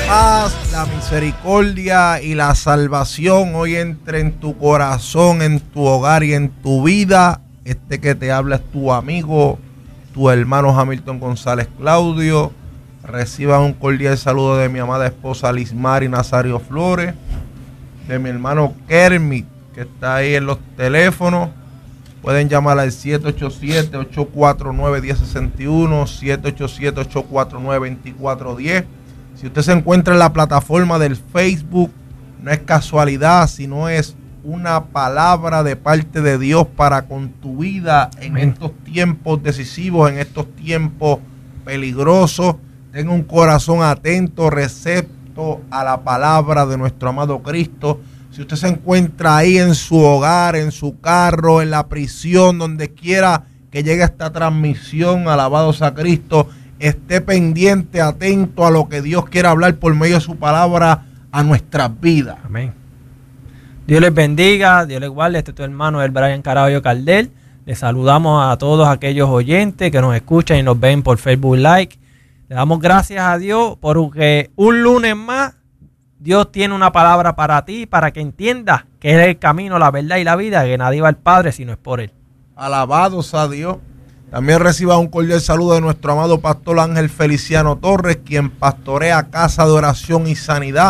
paz, la misericordia y la salvación hoy entre en tu corazón, en tu hogar y en tu vida. Este que te habla es tu amigo, tu hermano Hamilton González Claudio. Reciban un cordial saludo de mi amada esposa Lismari Nazario Flores, de mi hermano Kermit, que está ahí en los teléfonos. Pueden llamar al 787-849-1061, 787-849-2410. Si usted se encuentra en la plataforma del Facebook, no es casualidad, sino es una palabra de parte de Dios para con tu vida en estos tiempos decisivos, en estos tiempos peligrosos. Tenga un corazón atento, recepto a la palabra de nuestro amado Cristo. Si usted se encuentra ahí en su hogar, en su carro, en la prisión, donde quiera que llegue esta transmisión, alabados a Cristo, esté pendiente, atento a lo que Dios quiere hablar por medio de su palabra a nuestras vidas. Amén. Dios les bendiga, Dios les guarde. Este es tu hermano, el Brian Caraballo Cardel. Les saludamos a todos aquellos oyentes que nos escuchan y nos ven por Facebook Live. Le damos gracias a Dios porque un lunes más Dios tiene una palabra para ti, para que entiendas que es el camino, la verdad y la vida, que nadie va al Padre si no es por Él. Alabados a Dios. También reciba un cordial saludo de nuestro amado pastor Ángel Feliciano Torres, quien pastorea Casa de Oración y Sanidad,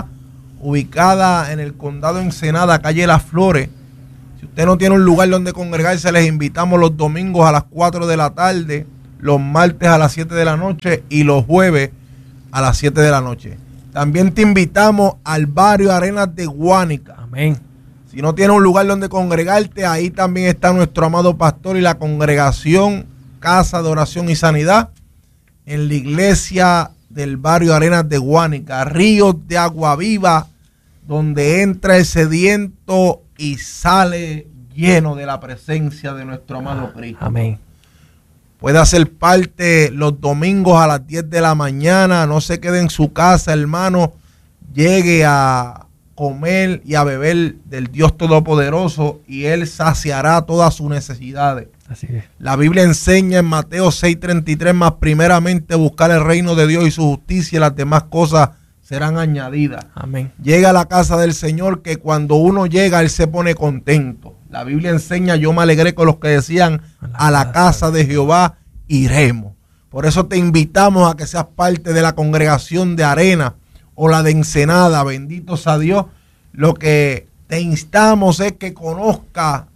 ubicada en el condado Ensenada, calle Las Flores. Si usted no tiene un lugar donde congregarse, les invitamos los domingos a las 4 de la tarde, los martes a las 7 de la noche y los jueves a las 7 de la noche. También te invitamos al barrio Arenas de Guánica. Amén. Si no tienes un lugar donde congregarte, ahí también está nuestro amado pastor y la congregación Casa de Oración y Sanidad en la iglesia del barrio Arenas de Guánica, ríos de agua viva, donde entra el sediento y sale lleno de la presencia de nuestro amado Cristo. Amén. Puede hacer parte los domingos a las 10 de la mañana. No se quede en su casa, hermano. Llegue a comer y a beber del Dios Todopoderoso y Él saciará todas sus necesidades. Así es. La Biblia enseña en Mateo 6:33, más primeramente buscar el reino de Dios y su justicia, y las demás cosas serán añadidas. Amén. Llega a la casa del Señor, que cuando uno llega, Él se pone contento. La Biblia enseña, yo me alegré con los que decían, a la casa de Jehová iremos. Por eso te invitamos a que seas parte de la congregación de Arena o la de Ensenada. Benditos a Dios. Lo que te instamos es que conozca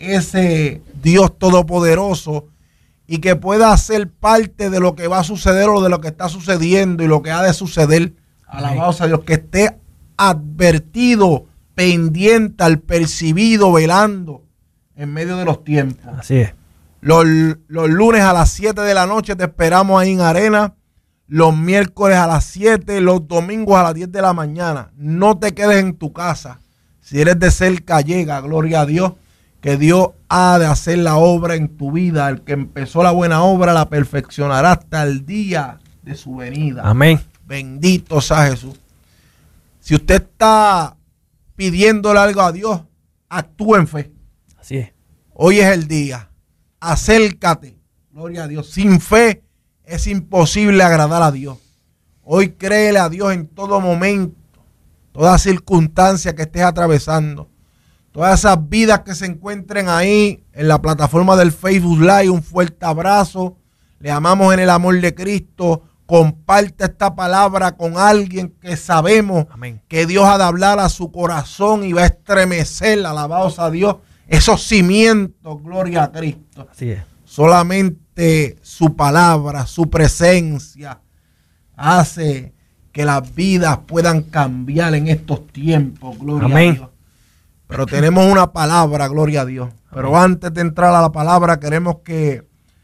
ese Dios todopoderoso y que pueda ser parte de lo que va a suceder o de lo que está sucediendo y lo que ha de suceder. Alabados a Dios, que esté advertido, pendiente, al percibido, velando en medio de los tiempos. Así es. Los lunes a las 7 de la noche te esperamos ahí en Arena. Los miércoles a las 7, los domingos a las 10 de la mañana. No te quedes en tu casa. Si eres de cerca, llega, gloria a Dios, que Dios ha de hacer la obra en tu vida. El que empezó la buena obra la perfeccionará hasta el día de su venida. Amén. Bendito sea Jesús. Si usted está pidiéndole algo a Dios, actúe en fe. Así es. Hoy es el día. Acércate. Gloria a Dios. Sin fe es imposible agradar a Dios. Hoy créele a Dios en todo momento, toda circunstancia que estés atravesando, todas esas vidas que se encuentren ahí en la plataforma del Facebook Live. Un fuerte abrazo. Le amamos en el amor de Cristo. Comparte esta palabra con alguien que sabemos, amén, que Dios ha de hablar a su corazón y va a estremecer, alabados a Dios, esos cimientos, gloria a Cristo. Así es. Solamente su palabra, su presencia hace que las vidas puedan cambiar en estos tiempos, gloria amén, a Dios. Pero tenemos una palabra, gloria a Dios. Pero amén, antes de entrar a la palabra, queremos que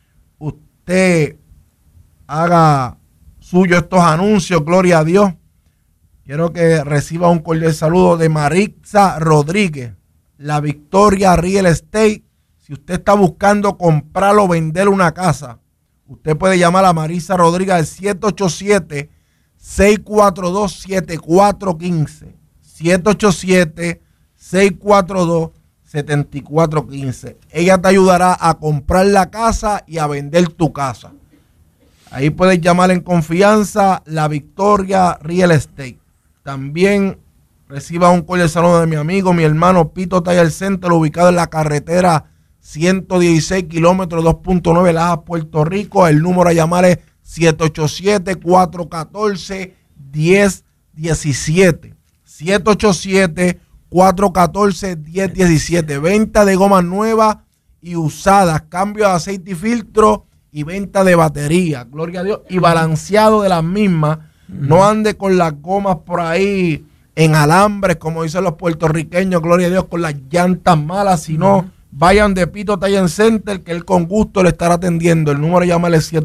usted haga suyo estos anuncios, gloria a Dios. Quiero que reciba un cordial saludo de Maritza Rodríguez, La Victoria Real Estate. Si usted está buscando comprar o vender una casa, usted puede llamar a Maritza Rodríguez al 787-642-7415. 787-642-7415. Ella te ayudará a comprar la casa y a vender tu casa. Ahí puedes llamar en confianza La Victoria Real Estate. También reciba un cordial saludo de mi amigo, mi hermano Pito Taller Center, ubicado en la carretera 116 kilómetros 2.9 Lajas, Puerto Rico. El número a llamar es 787-414-1017. 787-414-1017. Venta de gomas nuevas y usadas, cambio de aceite y filtro y venta de batería. Gloria a Dios. Y balanceado de las mismas. No ande con las gomas por ahí en alambres, como dicen los puertorriqueños, gloria a Dios, con las llantas malas, sino vayan de Pito Taller Center, que él con gusto le estará atendiendo. El número a llamar es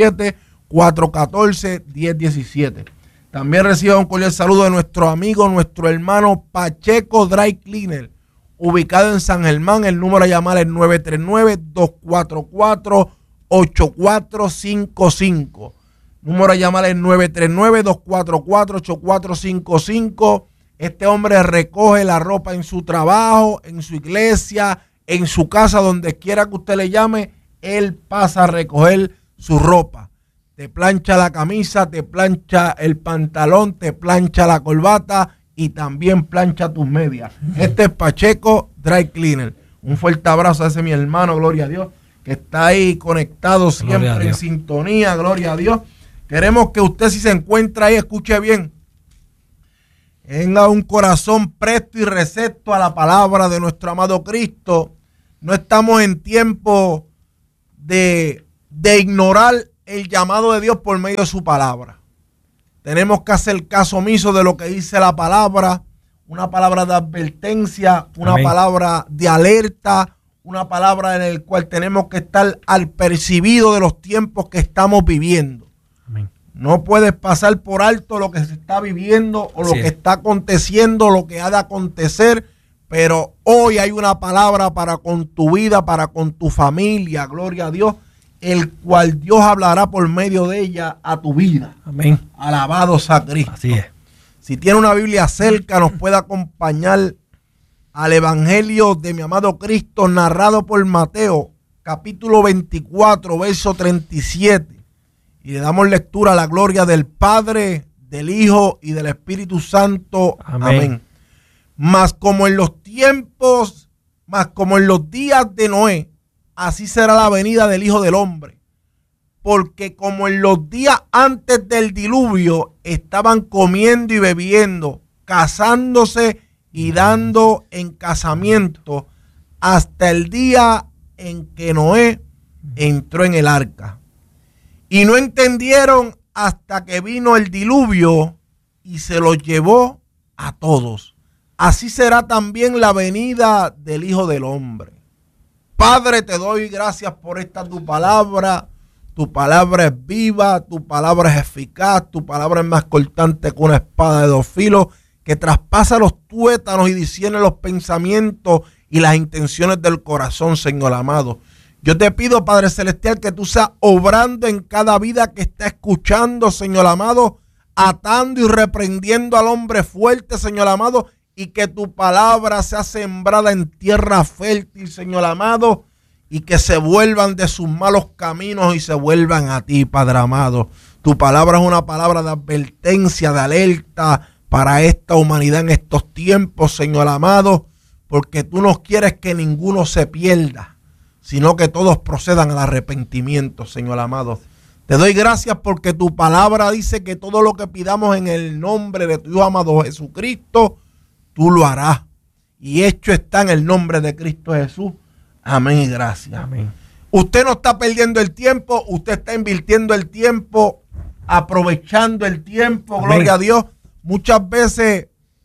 787-414-1017. También reciba un cordial saludo de nuestro amigo, nuestro hermano Pacheco Dry Cleaner, ubicado en San Germán. El número a llamar es 939-244-8455. Número a llamar es 939-244-8455. Este hombre recoge la ropa en su trabajo, en su iglesia, en su casa, donde quiera que usted le llame, él pasa a recoger su ropa. Te plancha la camisa, te plancha el pantalón, te plancha la corbata y también plancha tus medias. Este es Pacheco Dry Cleaner. Un fuerte abrazo a ese mi hermano, gloria a Dios, que está ahí conectado siempre en sintonía, gloria a Dios. Queremos que usted, si se encuentra ahí, escuche bien. Tenga un corazón presto y recepto a la palabra de nuestro amado Cristo. No estamos en tiempo de ignorar el llamado de Dios por medio de su palabra. Tenemos que hacer caso omiso de lo que dice la palabra. Una palabra de advertencia, una palabra de alerta, una palabra en la cual tenemos que estar al percibido de los tiempos que estamos viviendo. No puedes pasar por alto lo que se está viviendo o lo que está aconteciendo, lo que ha de acontecer, pero hoy hay una palabra para con tu vida, para con tu familia, gloria a Dios, el cual Dios hablará por medio de ella a tu vida. Amén. Alabado sea Cristo. Así es. Si tiene una Biblia cerca, nos puede acompañar al Evangelio de mi amado Cristo, narrado por Mateo, capítulo 24, verso 37. Y le damos lectura a la gloria del Padre, del Hijo y del Espíritu Santo. Amén. Mas como en los días de Noé, así será la venida del Hijo del Hombre. Porque como en los días antes del diluvio estaban comiendo y bebiendo, casándose y dando en casamiento, hasta el día en que Noé entró en el arca. Y no entendieron hasta que vino el diluvio y se los llevó a todos. Así será también la venida del Hijo del Hombre. Padre, te doy gracias por esta tu palabra. Tu palabra es viva, tu palabra es eficaz, tu palabra es más cortante que una espada de dos filos, que traspasa los tuétanos y discierne los pensamientos y las intenciones del corazón, Señor amado. Yo te pido, Padre Celestial, que tú seas obrando en cada vida que está escuchando, Señor amado, atando y reprendiendo al hombre fuerte, Señor amado, y que tu palabra sea sembrada en tierra fértil, Señor amado, y que se vuelvan de sus malos caminos y se vuelvan a ti, Padre amado. Tu palabra es una palabra de advertencia, de alerta para esta humanidad en estos tiempos, Señor amado, porque tú no quieres que ninguno se pierda, sino que todos procedan al arrepentimiento, Señor amado. Te doy gracias porque tu palabra dice que todo lo que pidamos en el nombre de tu Hijo amado Jesucristo, tú lo harás. Y hecho está en el nombre de Cristo Jesús. Amén y gracias. Amén. Usted no está perdiendo el tiempo, usted está invirtiendo el tiempo, aprovechando el tiempo. Amén. Gloria a Dios. Muchas veces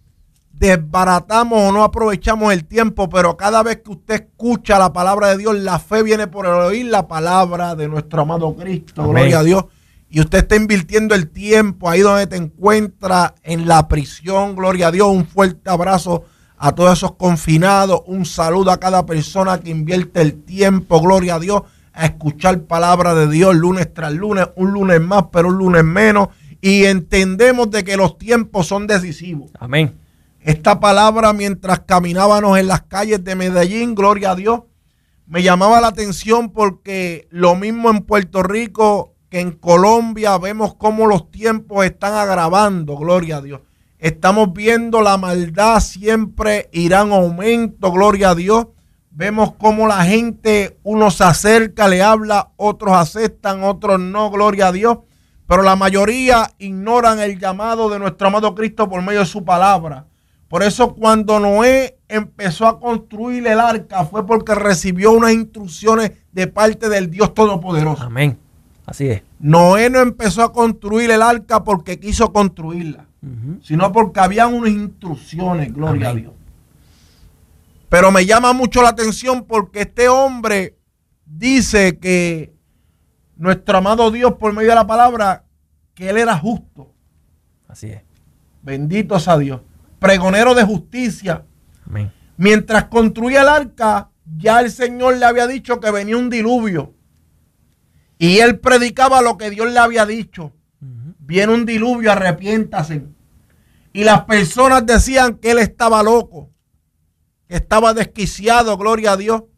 desbaratamos o no aprovechamos el tiempo, pero cada vez que usted escucha la palabra de Dios, la fe viene por el oír la palabra de nuestro amado Cristo. Amén. Gloria a Dios. Y usted está invirtiendo el tiempo ahí donde te encuentra, en la prisión. Gloria a Dios. Un fuerte abrazo a todos esos confinados. Un saludo a cada persona que invierte el tiempo, gloria a Dios, a escuchar palabra de Dios lunes tras lunes, un lunes más, pero un lunes menos. Y entendemos de que los tiempos son decisivos. Amén. Esta palabra, mientras caminábamos en las calles de Medellín, gloria a Dios, me llamaba la atención porque lo mismo en Puerto Rico que en Colombia vemos cómo los tiempos están agravando, gloria a Dios. Estamos viendo la maldad siempre irá en aumento, gloria a Dios. Vemos cómo la gente, uno se acerca, le habla, otros aceptan, otros no, gloria a Dios. Pero la mayoría ignoran el llamado de nuestro amado Cristo por medio de su palabra. Por eso cuando Noé empezó a construir el arca fue porque recibió unas instrucciones de parte del Dios Todopoderoso. Amén. Así es. Noé no empezó a construir el arca porque quiso construirla, sino porque habían unas instrucciones, gloria Amén. a Dios. Pero me llama mucho la atención porque este hombre dice que nuestro amado Dios, por medio de la palabra, que él era justo. Así es. Bendito sea Dios. Pregonero de justicia. Amén. Mientras construía el arca, ya el Señor le había dicho que venía un diluvio. Y él predicaba lo que Dios le había dicho. Viene un diluvio, arrepiéntase. Y las personas decían que él estaba loco, que estaba desquiciado, gloria a Dios.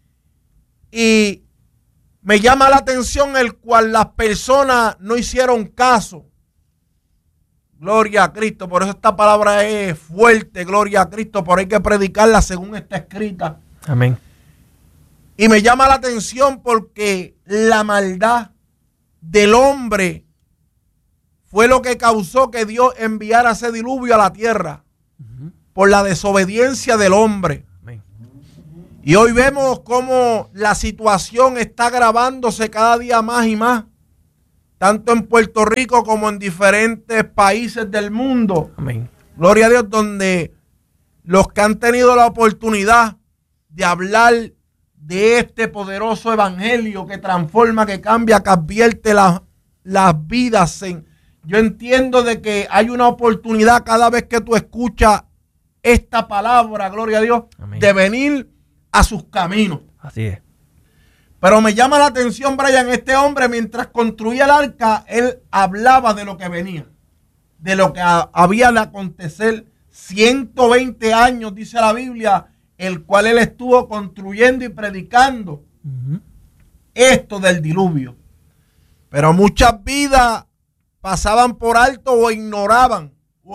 Y me llama la atención el cual las personas no hicieron caso. Gloria a Cristo. Por eso esta palabra es fuerte, gloria a Cristo. Por hay que predicarla según está escrita. Amén. Y me llama la atención porque la maldad del hombre fue lo que causó que Dios enviara ese diluvio a la tierra. Por la desobediencia del hombre. Amén. Y hoy vemos cómo la situación está agravándose cada día más y más, tanto en Puerto Rico como en diferentes países del mundo. Amén. Gloria a Dios, donde los que han tenido la oportunidad de hablar de este poderoso evangelio que transforma, que cambia, que advierte las vidas. Yo entiendo de que hay una oportunidad cada vez que tú escuchas esta palabra, gloria a Dios, Amén, de venir a sus caminos. Así es. Pero me llama la atención, Brian, este hombre mientras construía el arca, él hablaba de lo que venía, de lo que había de acontecer. 120 años, dice la Biblia, el cual él estuvo construyendo y predicando esto del diluvio. Pero muchas vidas pasaban por alto o ignoraron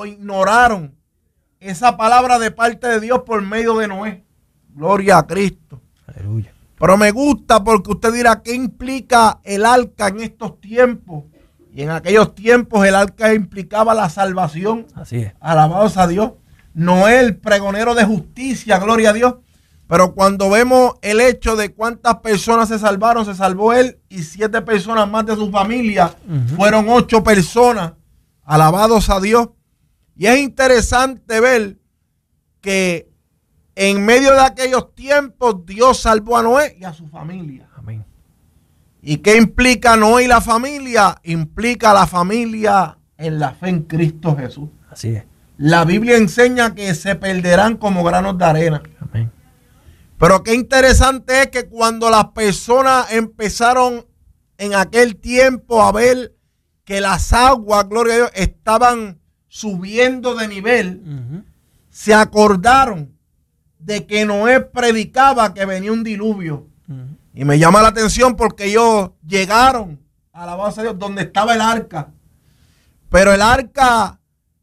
esa palabra de parte de Dios por medio de Noé. Gloria a Cristo. Aleluya. Pero me gusta porque usted dirá, ¿qué implica el arca en estos tiempos? Y en aquellos tiempos el arca implicaba la salvación. Así es. Alabados a Dios. Noé, el pregonero de justicia, gloria a Dios. Pero cuando vemos el hecho de cuántas personas se salvaron, se salvó él y 7 personas más de su familia. Fueron 8 personas. Alabados a Dios. Y es interesante ver que en medio de aquellos tiempos Dios salvó a Noé y a su familia. Amén. ¿Y qué implica Noé y la familia? Implica la familia en la fe en Cristo Jesús. Así es. La Biblia enseña que se perderán como granos de arena. Amén. Pero qué interesante es que cuando las personas empezaron en aquel tiempo a ver que las aguas, gloria a Dios, estaban subiendo de nivel, se acordaron de que Noé predicaba que venía un diluvio. Y me llama la atención porque ellos llegaron a la base de Dios donde estaba el arca. Pero el arca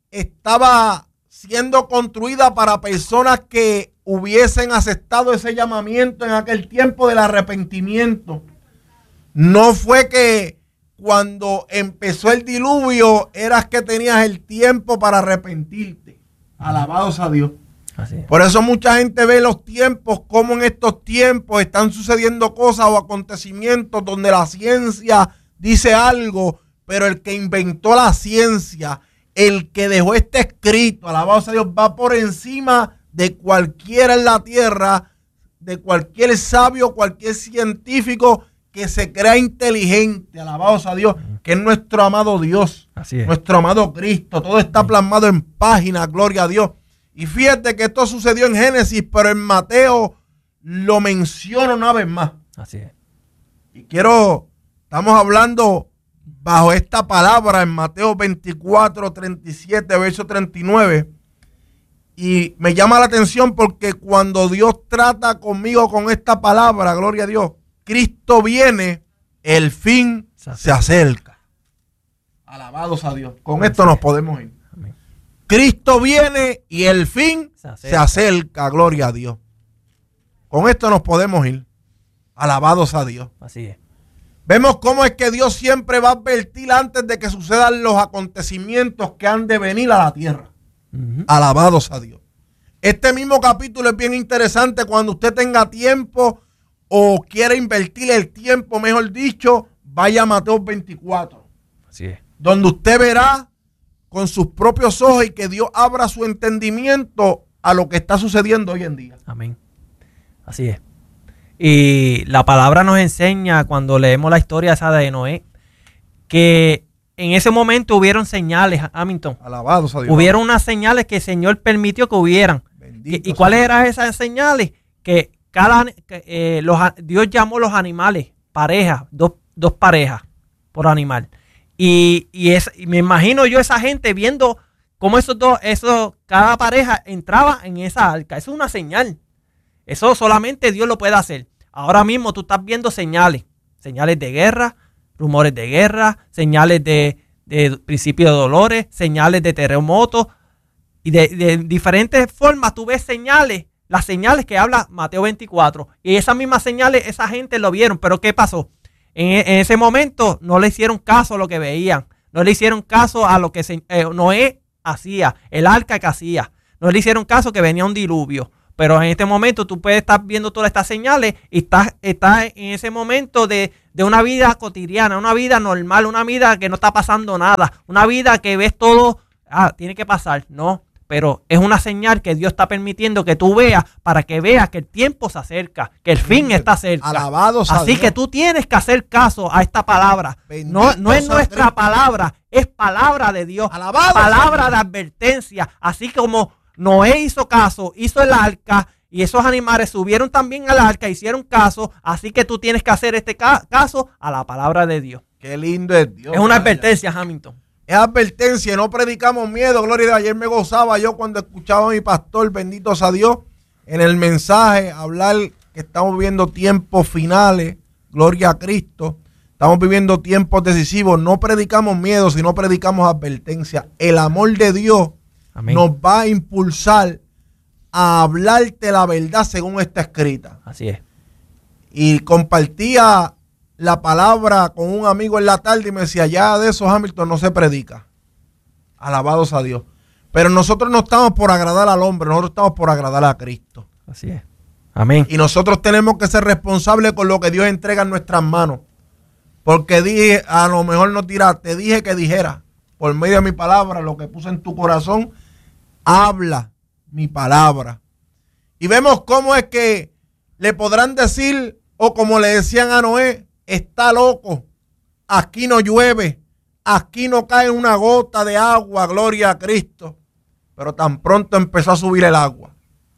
estaba siendo construida para personas que hubiesen aceptado ese llamamiento en aquel tiempo del arrepentimiento. No fue que cuando empezó el diluvio eras que tenías el tiempo para arrepentirte. Alabados a Dios. Así es. Por eso mucha gente ve los tiempos, como en estos tiempos están sucediendo cosas o acontecimientos donde la ciencia dice algo, pero el que inventó la ciencia, el que dejó este escrito, alabado a Dios, va por encima de cualquiera en la tierra, de cualquier sabio, cualquier científico que se crea inteligente, alabado a Dios, que es nuestro amado Dios, Así es. nuestro amado Cristo. Todo está plasmado en páginas, gloria a Dios. Y fíjate que esto sucedió en Génesis, pero en Mateo lo menciono una vez más. Así es. Y estamos hablando bajo esta palabra en Mateo 24, 37, verso 39. Y me llama la atención porque cuando Dios trata conmigo con esta palabra, gloria a Dios, Cristo viene, el fin se acerca. Alabados a Dios. Con esto nos podemos ir. Amén. Cristo viene y el fin se acerca, gloria a Dios. Con esto nos podemos ir. Alabados a Dios. Así es. Vemos cómo es que Dios siempre va a advertir antes de que sucedan los acontecimientos que han de venir a la tierra. Alabados a Dios. Este mismo capítulo es bien interesante. Cuando usted tenga tiempo o quiera invertir el tiempo, mejor dicho, vaya a Mateo 24. Así es. Donde usted verá con sus propios ojos y que Dios abra su entendimiento a lo que está sucediendo hoy en día. Amén. Así es. Y la palabra nos enseña, cuando leemos la historia esa de Noé, que en ese momento hubieron señales, Hamilton. Alabados a Dios. Hubieron unas señales que el Señor permitió que hubieran. ¿Y cuáles eran esas señales? Que Dios llamó los animales, parejas, dos parejas por animal. Y me imagino yo esa gente viendo cómo cada pareja entraba en esa arca. Eso es una señal. Eso solamente Dios lo puede hacer. Ahora mismo tú estás viendo señales de guerra, rumores de guerra, señales de principio de dolores, señales de terremotos, y de diferentes formas tú ves señales, las señales que habla Mateo 24, y esas mismas señales esa gente lo vieron. Pero ¿qué pasó? En ese momento no le hicieron caso a lo que veían, no le hicieron caso a lo que Noé hacía, el arca que hacía, no le hicieron caso que venía un diluvio. Pero en este momento tú puedes estar viendo todas estas señales y estás en ese momento de una vida cotidiana, una vida normal, una vida que no está pasando nada, una vida que ves todo, tiene que pasar, no. Pero es una señal que Dios está permitiendo que tú veas, para que veas que el tiempo se acerca, que el fin está cerca. Alabados a Dios. Así que tú tienes que hacer caso a esta palabra. No es nuestra palabra, es palabra de Dios. Alabados, palabra de advertencia. Así como Noé hizo caso, hizo el arca, y esos animales subieron también al arca, hicieron caso. Así que tú tienes que hacer este caso a la palabra de Dios. Qué lindo es Dios. Es una advertencia, Hamilton. Es advertencia, no predicamos miedo. Gloria a Dios. Ayer me gozaba yo cuando escuchaba a mi pastor, bendito sea Dios, en el mensaje hablar que estamos viviendo tiempos finales. Gloria a Cristo. Estamos viviendo tiempos decisivos. No predicamos miedo, sino predicamos advertencia. El amor de Dios, amén, nos va a impulsar a hablarte la verdad según está escrita. Así es. Y compartía la palabra con un amigo en la tarde y me decía, ya de eso, Hamilton, no se predica. Alabados a Dios. Pero nosotros no estamos por agradar al hombre, nosotros estamos por agradar a Cristo. Así es. Amén. Y nosotros tenemos que ser responsables con lo que Dios entrega en nuestras manos. Porque dije, a lo mejor no dirá, te dije que dijera, por medio de mi palabra, lo que puse en tu corazón, habla mi palabra. Y vemos cómo es que le podrán decir, o como le decían a Noé, está loco, aquí no llueve, aquí no cae una gota de agua, gloria a Cristo. Pero tan pronto empezó a subir el agua,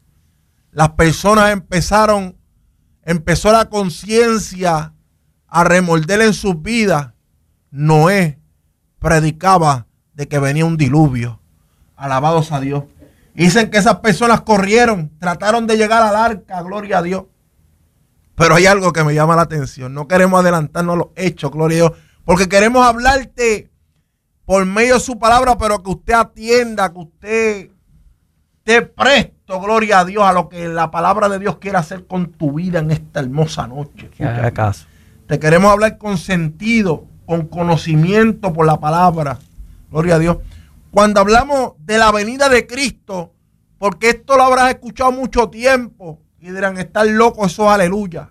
las personas empezó la conciencia a remorder en sus vidas. Noé predicaba de que venía un diluvio. Alabados a Dios. Dicen que esas personas corrieron, trataron de llegar al arca, gloria a Dios. Pero hay algo que me llama la atención. No queremos adelantarnos a los hechos, gloria a Dios, porque queremos hablarte por medio de su palabra, pero que usted atienda, que usted esté presto, gloria a Dios, a lo que la palabra de Dios quiere hacer con tu vida en esta hermosa noche. Que haga caso. Te queremos hablar con sentido, con conocimiento por la palabra, gloria a Dios. Cuando hablamos de la venida de Cristo, porque esto lo habrás escuchado mucho tiempo, y dirán, están locos, eso es aleluya.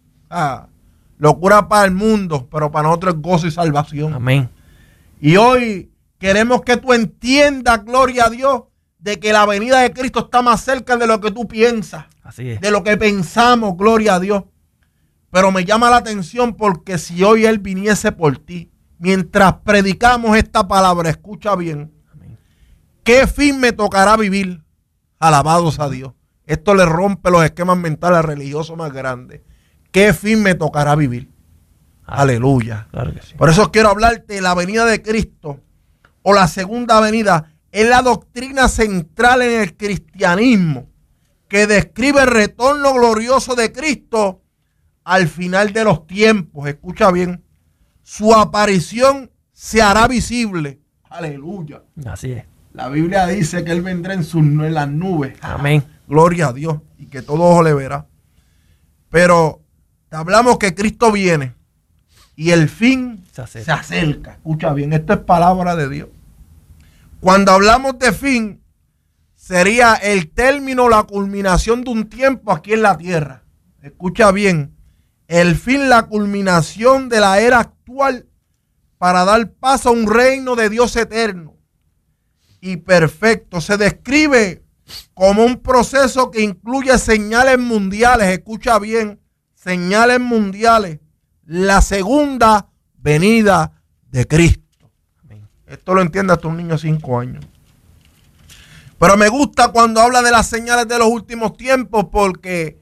Locura para el mundo, pero para nosotros es gozo y salvación. Amén. Y hoy queremos que tú entiendas, gloria a Dios, de que la venida de Cristo está más cerca de lo que tú piensas. Así es. De lo que pensamos, gloria a Dios. Pero me llama la atención porque si hoy Él viniese por ti, mientras predicamos esta palabra, escucha bien, amén, ¿qué fin me tocará vivir? Alabados a Dios. Esto le rompe los esquemas mentales religiosos más grandes. ¿Qué fin me tocará vivir? Aleluya. Claro que sí. Por eso quiero hablarte de la venida de Cristo o la segunda venida. Es la doctrina central en el cristianismo que describe el retorno glorioso de Cristo al final de los tiempos. Escucha bien. Su aparición se hará visible. Aleluya. Así es. La Biblia dice que Él vendrá en las nubes. Amén. Gloria a Dios. Y que todo ojo le verá. Pero hablamos que Cristo viene y el fin se acerca. Escucha bien, esto es palabra de Dios. Cuando hablamos de fin, sería el término, la culminación de un tiempo aquí en la tierra. Escucha bien, el fin, la culminación de la era actual para dar paso a un reino de Dios eterno y perfecto. Se describe como un proceso que incluye señales mundiales. Escucha bien, señales mundiales. La segunda venida de Cristo. Amén. Esto lo entiende hasta un niño de 5 años. Pero me gusta cuando habla de las señales de los últimos tiempos, porque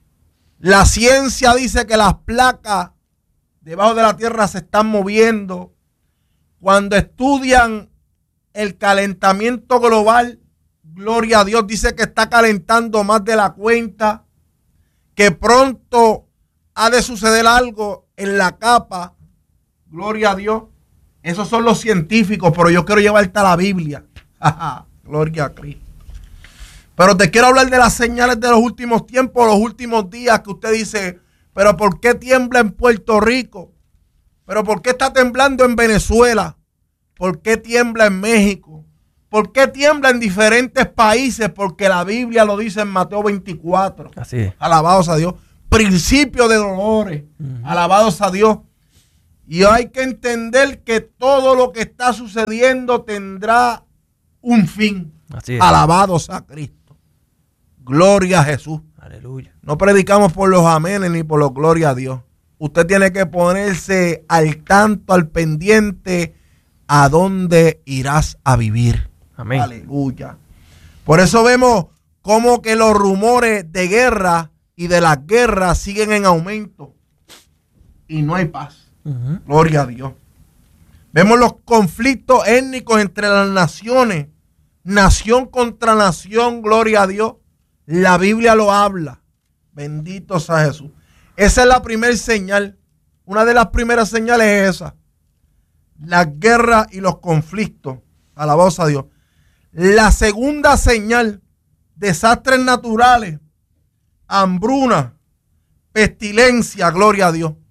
la ciencia dice que las placas debajo de la tierra se están moviendo. Cuando estudian el calentamiento global, gloria a Dios, dice que está calentando más de la cuenta, que pronto ha de suceder algo en la capa, gloria a Dios. Esos son los científicos, pero yo quiero llevarte a la Biblia. Gloria a Cristo. Pero te quiero hablar de las señales de los últimos tiempos, los últimos días, que usted dice, pero ¿por qué tiembla en Puerto Rico? ¿Pero por qué está temblando en Venezuela? ¿Por qué tiembla en México? ¿Por qué tiembla en diferentes países? Porque la Biblia lo dice en Mateo 24. Así es. Alabados a Dios. Principio de dolores. Alabados a Dios. Y hay que entender que todo lo que está sucediendo tendrá un fin. Así es. Alabados a Cristo. Gloria a Jesús. Aleluya. No predicamos por los amenes ni por los gloria a Dios. Usted tiene que ponerse al tanto, al pendiente, a dónde irás a vivir. Amén. Aleluya. Por eso vemos cómo que los rumores de guerra y de las guerras siguen en aumento. Y no hay paz. Gloria a Dios. Vemos los conflictos étnicos entre las naciones. Nación contra nación, gloria a Dios. La Biblia lo habla. Bendito sea Jesús. Esa es la primera señal. Una de las primeras señales es esa. Las guerras y los conflictos. Alabados a Dios. La segunda señal, desastres naturales, hambruna, pestilencia, gloria a Dios.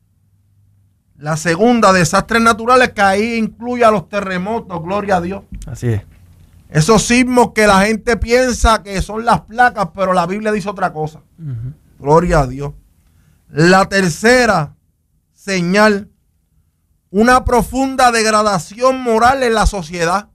La segunda, desastres naturales, que ahí incluye a los terremotos, gloria a Dios. Así es. Esos sismos que la gente piensa que son las placas, pero la Biblia dice otra cosa. Gloria a Dios. La tercera señal, una profunda degradación moral en la sociedad.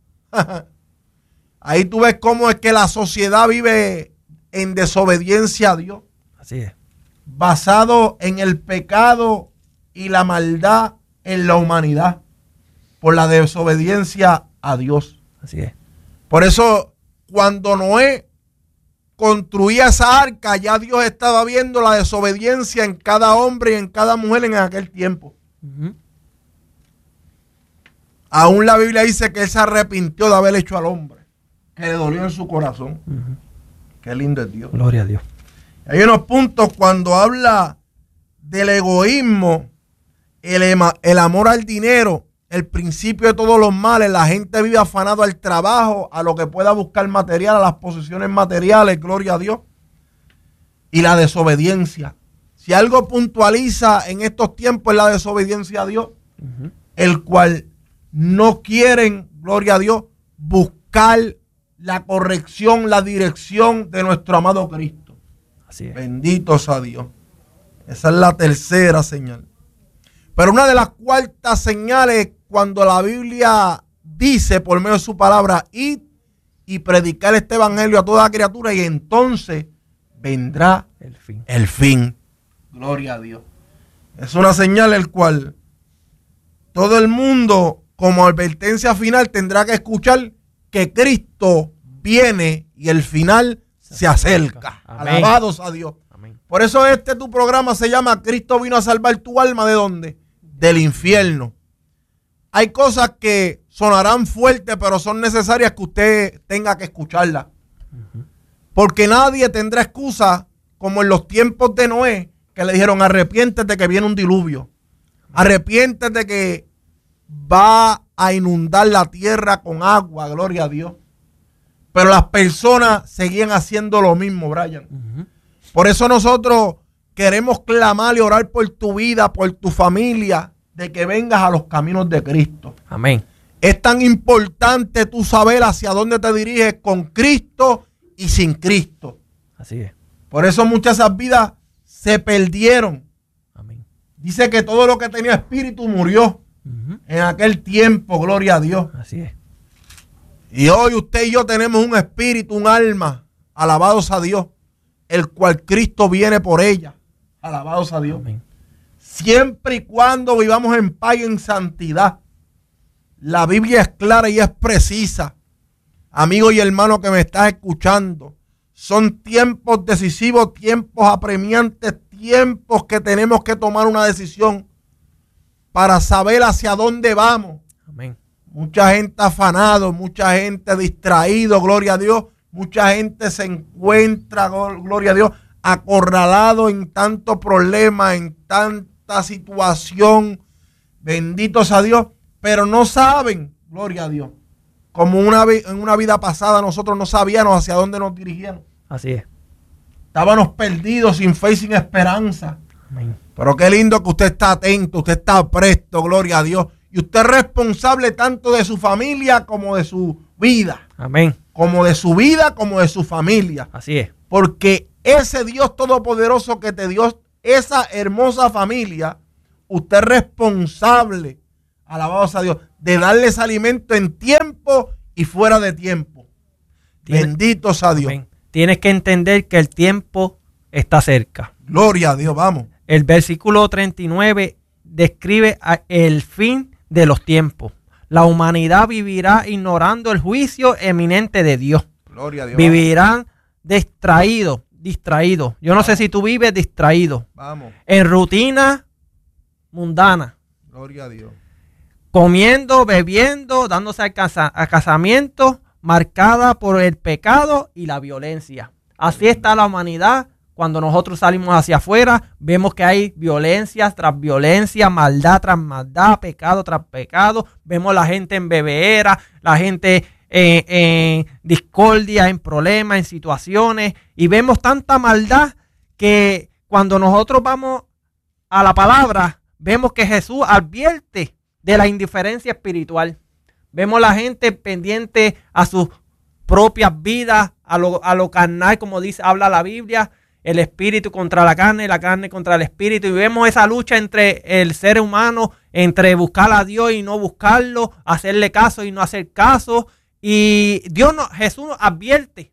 Ahí tú ves cómo es que la sociedad vive en desobediencia a Dios. Así es. Basado en el pecado y la maldad en la humanidad. Por la desobediencia a Dios. Así es. Por eso, cuando Noé construía esa arca, ya Dios estaba viendo la desobediencia en cada hombre y en cada mujer en aquel tiempo. Aún la Biblia dice que él se arrepintió de haber hecho al hombre, que le dolió en su corazón. Qué lindo es Dios. Gloria a Dios. Hay unos puntos cuando habla del egoísmo, el amor al dinero, el principio de todos los males. La gente vive afanado al trabajo, a lo que pueda buscar material, a las posesiones materiales, gloria a Dios. Y la desobediencia. Si algo puntualiza en estos tiempos es la desobediencia a Dios, el cual no quieren, gloria a Dios, buscar la corrección, la dirección de nuestro amado Cristo. Así es. Bendito sea Dios. Esa es la tercera señal. Pero una de las cuartas señales, cuando la Biblia dice por medio de su palabra, id y predicar este evangelio a toda criatura, y entonces vendrá el fin. Gloria a Dios. Es una señal el cual todo el mundo, como advertencia final, tendrá que escuchar que Cristo viene y el final se acerca. Amén. Alabados a Dios. Amén. Por eso tu programa se llama Cristo vino a salvar tu alma. ¿De dónde? Del infierno. Hay cosas que sonarán fuertes, pero son necesarias que usted tenga que escucharlas. Porque nadie tendrá excusa, como en los tiempos de Noé, que le dijeron: arrepiéntete que viene un diluvio. Arrepiéntete que va a inundar la tierra con agua. Gloria a Dios. Pero las personas seguían haciendo lo mismo, Brian. Por eso nosotros queremos clamar y orar por tu vida, por tu familia, de que vengas a los caminos de Cristo. Amén. Es tan importante tú saber hacia dónde te diriges con Cristo y sin Cristo. Así es. Por eso muchas de esas vidas se perdieron. Amén. Dice que todo lo que tenía espíritu murió en aquel tiempo, gloria a Dios. Así es. Y hoy usted y yo tenemos un espíritu, un alma, alabados a Dios, el cual Cristo viene por ella, alabados a Dios. Amén. Siempre y cuando vivamos en paz y en santidad. La Biblia es clara y es precisa. Amigo y hermano que me estás escuchando, son tiempos decisivos, tiempos apremiantes, tiempos que tenemos que tomar una decisión para saber hacia dónde vamos. Amén. Mucha gente afanado, mucha gente distraído, gloria a Dios. Mucha gente se encuentra, gloria a Dios, acorralado en tanto problema, en tanta situación. Benditos a Dios, pero no saben, gloria a Dios. Como en una vida pasada nosotros no sabíamos hacia dónde nos dirigíamos. Así es. Estábamos perdidos, sin fe y sin esperanza. Amén. Pero qué lindo que usted está atento, usted está presto, gloria a Dios. Y usted es responsable tanto de su familia como de su vida. Amén. Como de su vida, como de su familia. Así es. Porque ese Dios todopoderoso que te dio esa hermosa familia, usted es responsable, alabados a Dios, de darles alimento en tiempo y fuera de tiempo. Benditos a Dios. Amén. Tienes que entender que el tiempo está cerca. Gloria a Dios, vamos. El versículo 39 describe el fin de los tiempos. La humanidad vivirá ignorando el juicio eminente de Dios. Gloria a Dios. Vivirán distraídos. Yo no sé si tú vives distraído. Vamos. En rutina mundana. Gloria a Dios. Comiendo, bebiendo, dándose a casamiento, marcada por el pecado y la violencia. Así está la humanidad. Cuando nosotros salimos hacia afuera, vemos que hay violencia tras violencia, maldad tras maldad, pecado tras pecado. Vemos la gente en bebeera, la gente en discordia, en problemas, en situaciones. Y vemos tanta maldad que cuando nosotros vamos a la palabra, vemos que Jesús advierte de la indiferencia espiritual. Vemos la gente pendiente a sus propias vidas, a lo carnal, como dice, habla la Biblia. El espíritu contra la carne contra el espíritu. Y vemos esa lucha entre el ser humano, entre buscar a Dios y no buscarlo, hacerle caso y no hacer caso. Y Jesús advierte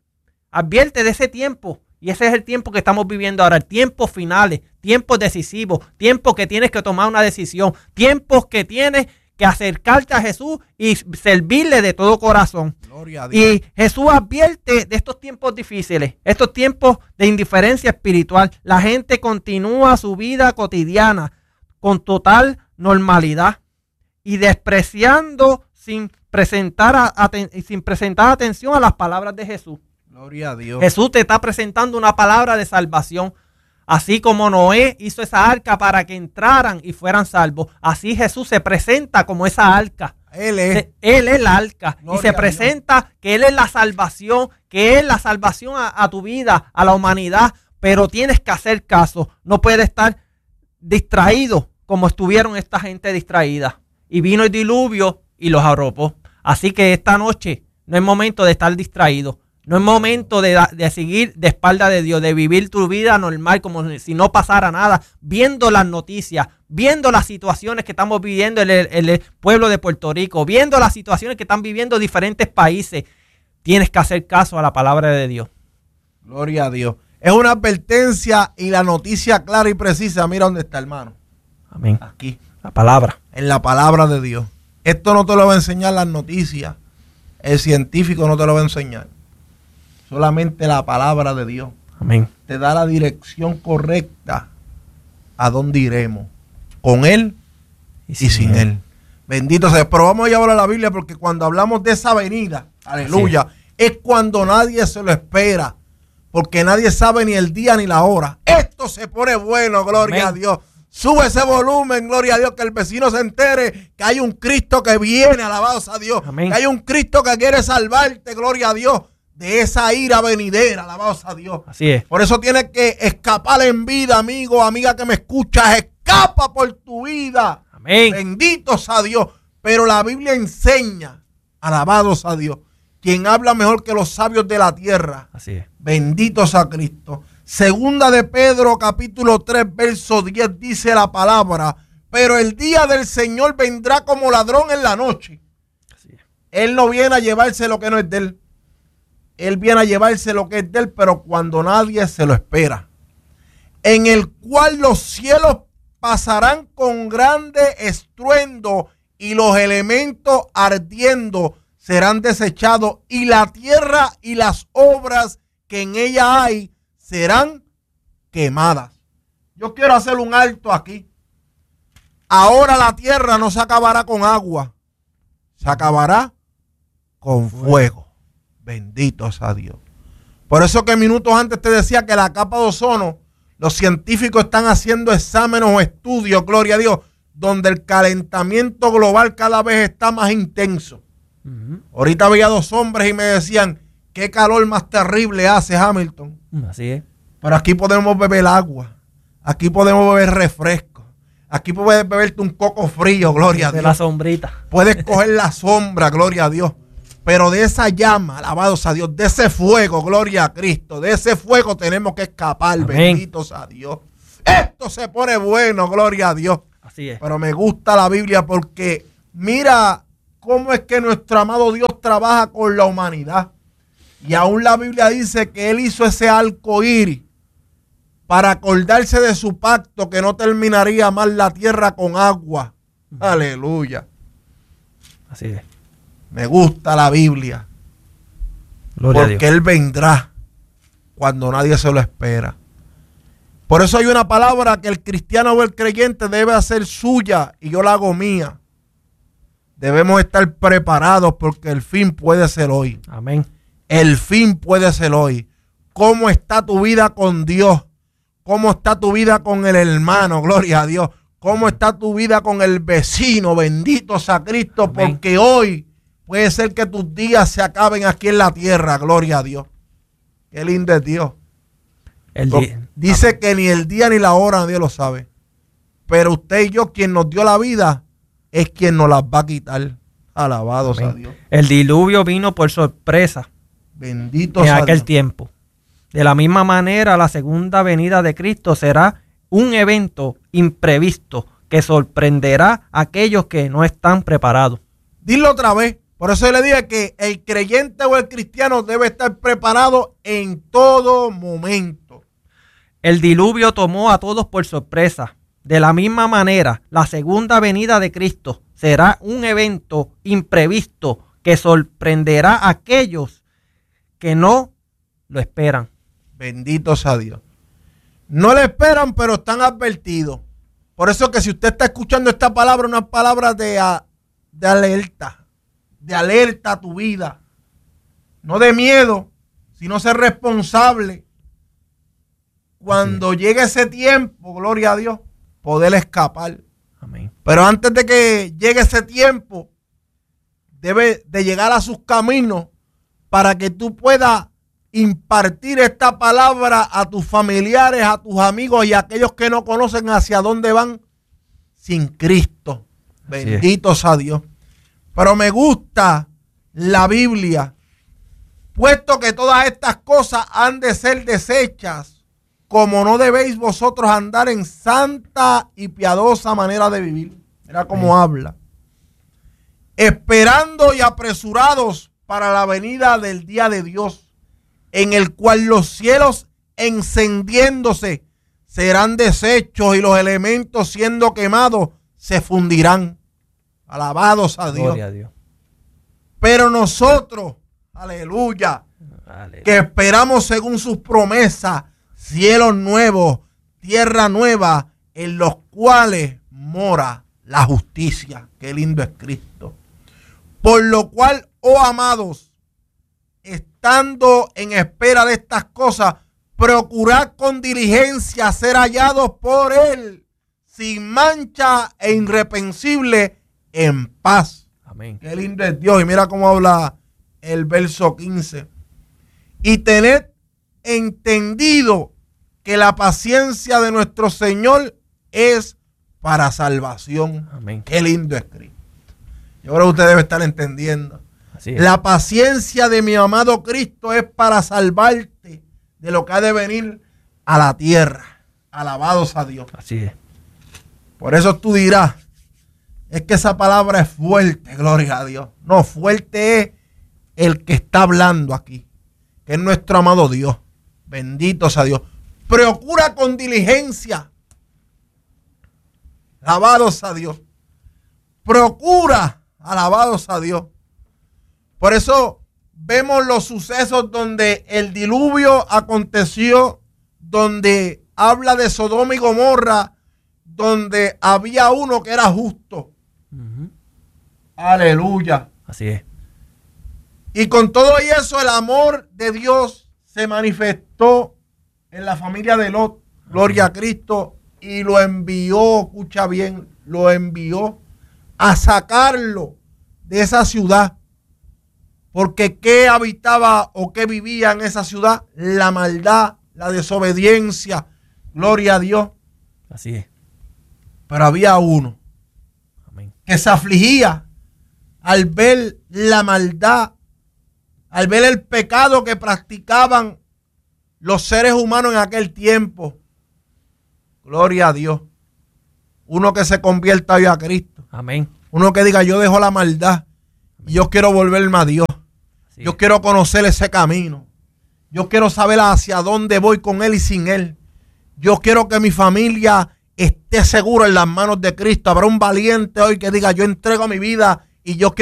de ese tiempo. Y ese es el tiempo que estamos viviendo ahora, tiempos finales, tiempos decisivos, tiempos que tienes que tomar una decisión, tiempos que tienes que acercarte a Jesús y servirle de todo corazón. Gloria a Dios. Y Jesús advierte de estos tiempos difíciles, estos tiempos de indiferencia espiritual. La gente continúa su vida cotidiana con total normalidad y despreciando sin presentar atención a las palabras de Jesús. Gloria a Dios. Jesús te está presentando una palabra de salvación. Así como Noé hizo esa arca para que entraran y fueran salvos, así Jesús se presenta como esa arca. Él es la arca. Gloria, y se presenta que Él es la salvación, que es la salvación a tu vida, a la humanidad. Pero tienes que hacer caso. No puedes estar distraído como estuvieron esta gente distraída. Y vino el diluvio y los arropó. Así que esta noche no es momento de estar distraído. No es momento de seguir de espalda de Dios, de vivir tu vida normal como si no pasara nada, viendo las noticias, viendo las situaciones que estamos viviendo en el pueblo de Puerto Rico, viendo las situaciones que están viviendo diferentes países. Tienes que hacer caso a la palabra de Dios. Gloria a Dios. Es una advertencia y la noticia clara y precisa. Mira dónde está, hermano. Amén. Aquí. La palabra. En la palabra de Dios. Esto no te lo va a enseñar las noticias. El científico no te lo va a enseñar. Solamente la palabra de Dios. Amén. Te da la dirección correcta a dónde iremos. Con Él y sin Él. Bendito sea. Pero vamos a llevar a la Biblia porque cuando hablamos de esa venida, aleluya, es cuando nadie se lo espera. Porque nadie sabe ni el día ni la hora. Esto se pone bueno, gloria a Dios. Sube ese volumen, gloria a Dios, que el vecino se entere que hay un Cristo que viene, alabados a Dios. Amén. Que hay un Cristo que quiere salvarte, gloria a Dios. de esa ira venidera, alabados a Dios. Así es. Por eso tienes que escapar en vida, amigo, amiga que me escuchas, escapa por tu vida. Amén. Benditos a Dios. Pero la Biblia enseña, alabados a Dios, quien habla mejor que los sabios de la tierra. Así es. Benditos a Cristo. Segunda de Pedro, capítulo 3, verso 10, dice la palabra: pero el día del Señor vendrá como ladrón en la noche. Así es. Él no viene a llevarse lo que no es de él. Él viene a llevarse lo que es de él, pero cuando nadie se lo espera. En el cual los cielos pasarán con grande estruendo y los elementos ardiendo serán desechados y la tierra y las obras que en ella hay serán quemadas. Yo quiero hacer un alto aquí. Ahora la tierra no se acabará con agua, se acabará con fuego. Benditos a Dios. Por eso que minutos antes te decía que la capa de ozono, los científicos están haciendo exámenes o estudios, gloria a Dios, donde el calentamiento global cada vez está más intenso. Ahorita veía dos hombres y me decían, qué calor más terrible hace, Hamilton. Así es. Pero aquí podemos beber agua, aquí podemos beber refresco, aquí puedes beberte un coco frío, gloria a Dios. De la sombrita. Puedes coger la sombra, gloria a Dios. Pero de esa llama, alabados a Dios, de ese fuego, gloria a Cristo, de ese fuego tenemos que escapar. Amén. Benditos a Dios. Esto se pone bueno, gloria a Dios. Así es. Pero me gusta la Biblia porque mira cómo es que nuestro amado Dios trabaja con la humanidad. Y aún la Biblia dice que Él hizo ese arco iris para acordarse de su pacto, que no terminaría más la tierra con agua. Aleluya. Así es. Me gusta la Biblia. Gloria porque a Dios. Él vendrá cuando nadie se lo espera. Por eso hay una palabra que el cristiano o el creyente debe hacer suya y yo la hago mía. Debemos estar preparados porque el fin puede ser hoy. Amén. El fin puede ser hoy. ¿Cómo está tu vida con Dios? ¿Cómo está tu vida con el hermano? Gloria a Dios. ¿Cómo está tu vida con el vecino? Bendito sea Cristo. Amén. Porque hoy puede ser que tus días se acaben aquí en la tierra. Gloria a Dios. Qué lindo es Dios. Dice que ni el día ni la hora nadie lo sabe. Pero usted y yo, quien nos dio la vida, es quien nos las va a quitar. Alabados a Dios. El diluvio vino por sorpresa. Bendito sea en aquel Dios. Tiempo. De la misma manera, la segunda venida de Cristo será un evento imprevisto que sorprenderá a aquellos que no están preparados. Dilo otra vez. Por eso yo le dije que el creyente o el cristiano debe estar preparado en todo momento. El diluvio tomó a todos por sorpresa. De la misma manera, la segunda venida de Cristo será un evento imprevisto que sorprenderá a aquellos que no lo esperan. Bendito sea Dios. No le esperan, pero están advertidos. Por eso que si usted está escuchando esta palabra, una palabra de alerta. De alerta a tu vida. No de miedo, sino ser responsable. Cuando llegue ese tiempo, gloria a Dios, poder escapar. Amén. Pero antes de que llegue ese tiempo, debe de llegar a sus caminos para que tú puedas impartir esta palabra a tus familiares, a tus amigos y a aquellos que no conocen hacia dónde van sin Cristo. Bendito sea Dios. Pero me gusta la Biblia, puesto que todas estas cosas han de ser deshechas, como no debéis vosotros andar en santa y piadosa manera de vivir. Mira cómo habla. Esperando y apresurados para la venida del día de Dios, en el cual los cielos encendiéndose serán deshechos y los elementos siendo quemados se fundirán. Alabados a Dios. Gloria a Dios. Pero nosotros, aleluya, que esperamos según sus promesas, cielos nuevos, tierra nueva, en los cuales mora la justicia. Qué lindo es Cristo. Por lo cual, oh amados, estando en espera de estas cosas, procurad con diligencia ser hallados por Él, sin mancha e irreprensible, en paz. Amén. Qué lindo es Dios. Y mira cómo habla el verso 15. y tened entendido que la paciencia de nuestro Señor es para salvación. Amén. Qué lindo es Cristo. Yo creo que usted debe estar entendiendo. Así es. La paciencia de mi amado Cristo es para salvarte de lo que ha de venir a la tierra. Alabados a Dios. Así es. Por eso tú dirás, es que esa palabra es fuerte, gloria a Dios. No, fuerte es el que está hablando aquí, que es nuestro amado Dios. Bendito sea Dios. Procura con diligencia. Alabados a Dios. Procura, alabados a Dios. Por eso vemos los sucesos donde el diluvio aconteció, donde habla de Sodoma y Gomorra, donde había uno que era justo. Aleluya. Así es. Y con todo eso el amor de Dios se manifestó en la familia de Lot. Gloria a Cristo. Y lo envió, escucha bien, lo envió a sacarlo de esa ciudad. Porque ¿qué habitaba o qué vivía en esa ciudad? La maldad, la desobediencia. Gloria a Dios. Así es. Pero había uno Amén. que se afligía al ver la maldad, al ver el pecado que practicaban los seres humanos en aquel tiempo. Gloria a Dios. Uno que se convierta hoy a Cristo. Amén. Uno que diga, yo dejo la maldad y yo quiero volverme a Dios. Así Yo es. quiero conocer ese camino. Yo quiero saber hacia dónde voy con Él y sin Él. Yo quiero que mi familia esté segura en las manos de Cristo. Habrá un valiente hoy que diga, yo entrego mi vida y yo quiero